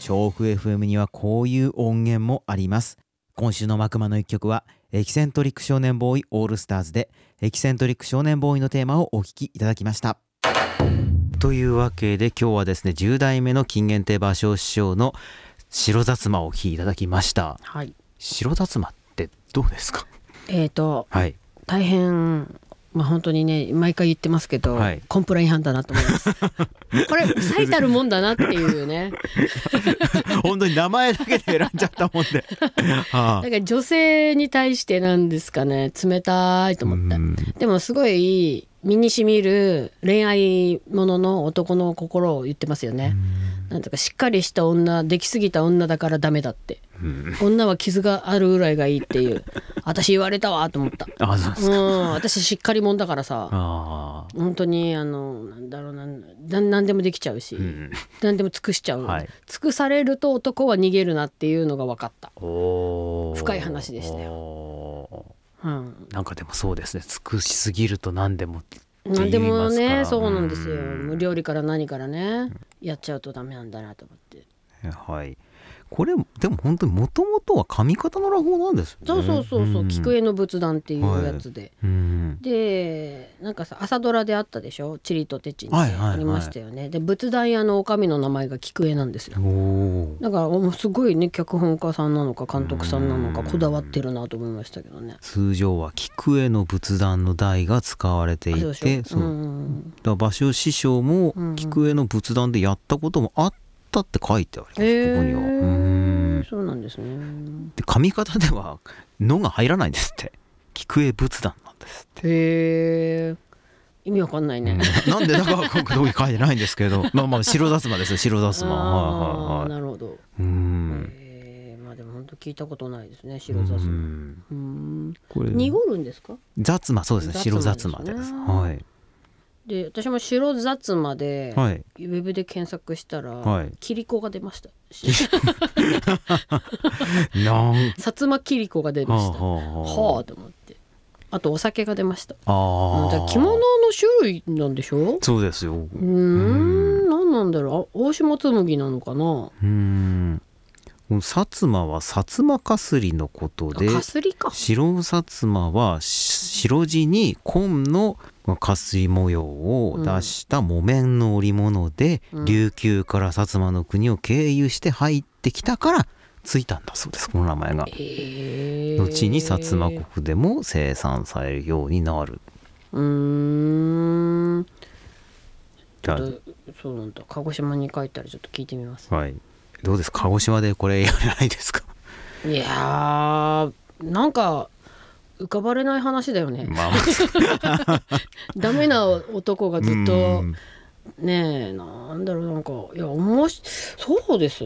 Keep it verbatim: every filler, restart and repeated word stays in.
調布 エフエム にはこういう音源もあります。今週の幕間の一曲はエキセントリック少年ボーイオールスターズでエキセントリック少年ボーイのテーマをお聴きいただきました。というわけで今日はですね、じゅう代目の金原亭馬生師匠の白薩摩をお聴きいただきました。 はい、 白薩摩ってどうですか？ えーと、 はい、 大変、まあ、本当にね毎回言ってますけど、はい、コンプラ違反だなと思いますこれ最たるもんだなっていうね本当に名前だけで選んじゃったもんではあ、 だから女性に対してなんですかね、冷たいと思って。でもすごい身にしみる恋愛ものの男の心を言ってますよね。なんとかしっかりした女、できすぎた女だからダメだって、女は傷があるぐらいがいいっていう私言われたわと思った。 あ、そうですか。 うん、私しっかり者だからさ、あ、本当にあのなんだろうな、何でもできちゃうし、うん、何でも尽くしちゃう、はい、尽くされると男は逃げるなっていうのが分かった。お、深い話でしたよ。うん、 なんかでもそうですね、尽くしすぎると何でもって言いますから。 何でもね、そうなんですよ。無料理から何からね、うん、やっちゃうとダメなんだなと思って。 はい、これでも本当にもともとは上方の落語なんですよね。 そうそうそうそう、菊江の仏壇っていうやつで、はい、うん、でなんかさ朝ドラであったでしょ、チリとテチンってありましたよね、はいはいはい、で仏壇屋の女将の名前が菊江なんですよ。だからすごいね、脚本家さんなのか監督さんなのかこだわってるなと思いましたけどね。 通常は菊江の仏壇の台が使われていて、そう、うん、だから馬生師匠も菊江の仏壇でやったこともあったって書いてあります、えー、ここには。うん、 そうなんですね。 で上方ではのが入らないんですって。菊江仏壇なんですって。 へー、意味わかんないね、 うん、なんでだからここどう書いてないんですけどまあまあ白薩摩ですよ、白薩摩。 あ、はいはいはい、なるほど。 うん、 えー、まあでも本当聞いたことないですね、白薩摩。うん、うん、これ濁るんですか？ 薩摩、そうですね、白薩摩です。はい。 で私も白薩摩で、はい、ウェブで検索したら、はい、キリコが出ましたなん薩摩キリコが出ました。はあ、はあ、と思って。あとお酒が出ました。あ、じゃあ着物の種類なんでしょ？ そうですよ。うーん、何なんだろう、大島紬なのかな。うーん、薩摩は薩摩かすりのことで、 かすりか。 白薩摩は白地に紺のかすり模様を出した木綿の織物で、うん、琉球から薩摩の国を経由して入ってきたからついたんだそうです、この名前が。えー、後に薩摩国でも生産されるようになる。 うーん、ちょっとそうなんだ、鹿児島に帰ったらちょっと聞いてみます。 はい、どうですか、鹿児島でこれやらないですか？ いやー、なんか浮かばれない話だよね、まあ、ダメな男がずっとねえ、なんだろう、なんかいや面白そうです